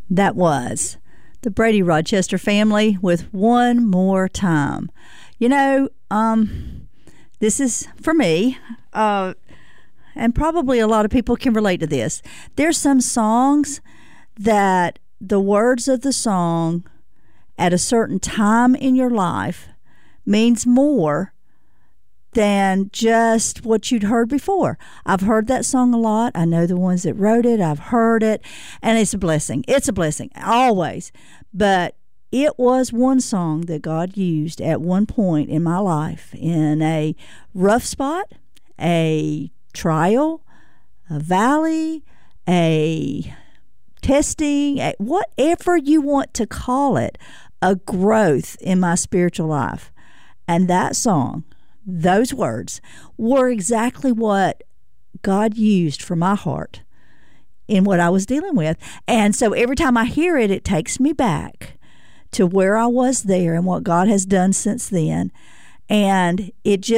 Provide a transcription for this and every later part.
That was the Brady Rochester family with One More Time. You know, this is for me, and probably a lot of people can relate to this. There's some songs that the words of the song at a certain time in your life means more than just what you'd heard before. I've heard that song a lot. I know the ones that wrote it. I've heard it, and it's a blessing. It's a blessing, always. But it was one song that God used at one point in my life in a rough spot, a trial, a valley, a testing, whatever you want to call it, a growth in my spiritual life. And that song, those words, were exactly what God used for my heart in what I was dealing with. And so every time I hear it, it takes me back to where I was there and what God has done since then. And it's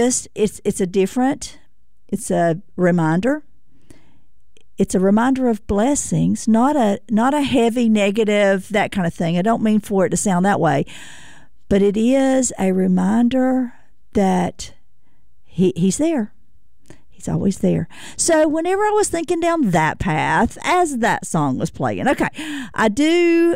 a reminder. It's a reminder of blessings, not a heavy, negative, that kind of thing. I don't mean for it to sound that way. But it is a reminder that He's there. He's always there. So whenever I was thinking down that path, as that song was playing, okay, I do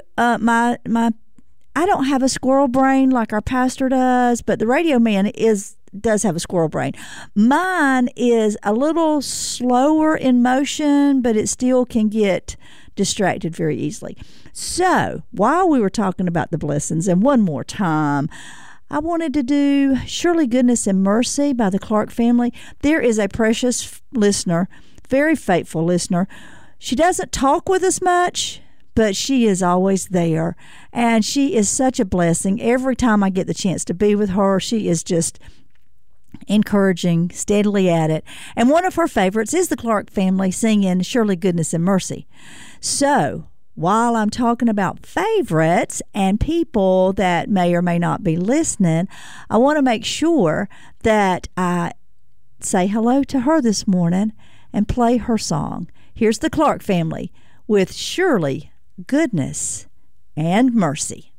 I don't have a squirrel brain like our pastor does, but the radio man does have a squirrel brain. Mine is a little slower in motion, but it still can get distracted very easily. So while we were talking about the blessings, and one more time, I wanted to do Surely Goodness and Mercy by the Clark family. There is a precious listener, very faithful listener. She doesn't talk with us much, but she is always there. And she is such a blessing. Every time I get the chance to be with her, she is just encouraging, steadily at it. And one of her favorites is the Clark family singing Surely Goodness and Mercy. So while I'm talking about favorites and people that may or may not be listening, I want to make sure that I say hello to her this morning and play her song. Here's the Clark family with Surely Goodness and Mercy.